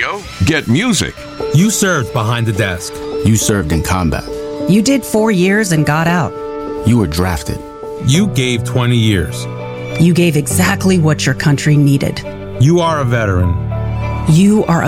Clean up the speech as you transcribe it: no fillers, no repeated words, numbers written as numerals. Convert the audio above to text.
radio, get music. You served behind the desk. You served in combat. You did 4 years and got out. You were drafted. You gave 20 years. You gave exactly what your country needed. You are a veteran. You are a